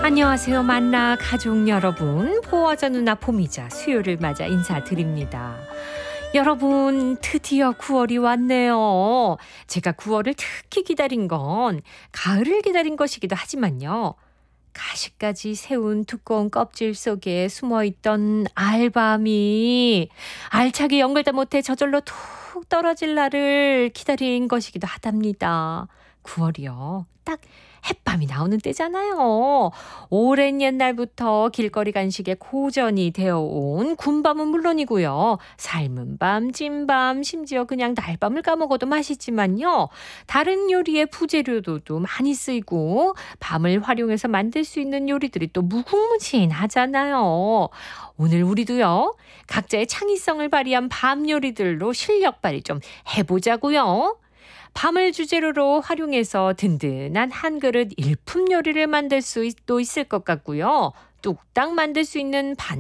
안녕하세요. 만나 가족 여러분. 포화자 누나 봄이자 수요를 맞아 인사드립니다. 여러분, 드디어 9월이 왔네요. 제가 9월을 특히 기다린 건 가을을 기다린 것이기도 하지만요. 가시까지 세운 두꺼운 껍질 속에 숨어있던 알밤이 알차게 연결도 못해 저절로 툭 떨어질 날을 기다린 것이기도 하답니다. 9월이요. 딱 햇밤이 나오는 때잖아요. 오랜 옛날부터 길거리 간식의 고전이 되어온 군밤은 물론이고요. 삶은 밤, 찐밤, 심지어 그냥 날밤을 까먹어도 맛있지만요. 다른 요리의 부재료도 많이 쓰이고 밤을 활용해서 만들 수 있는 요리들이 또 무궁무진하잖아요. 오늘 우리도요. 각자의 창의성을 발휘한 밤 요리들로 실력 발휘 좀 해보자고요. 밤을 주재료로 활용해서 든든한 한 그릇 일품 요리를 만들 수도 있을 것 같고요. 뚝딱 만들 수 있는 반